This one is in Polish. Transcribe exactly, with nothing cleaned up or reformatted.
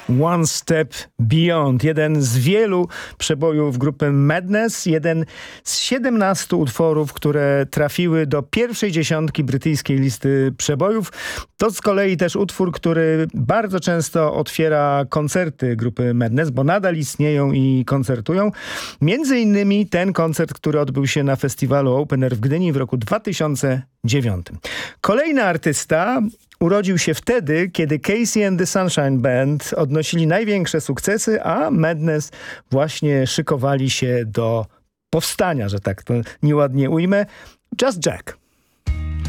One Step Beyond. Jeden z wielu przebojów grupy Madness. Jeden z siedemnastu utworów, które trafiły do pierwszej dziesiątki brytyjskiej listy przebojów. To z kolei też utwór, który bardzo często otwiera koncerty grupy Madness, bo nadal istnieją i koncertują. Między innymi ten koncert, który odbył się na festiwalu Open Air w Gdyni w roku dwa tysiące dziewiątym. Kolejny artysta urodził się wtedy, kiedy Casey and the Sunshine Band odnosili największe sukcesy, a Madness właśnie szykowali się do powstania, że tak to nieładnie ujmę. Just Jack.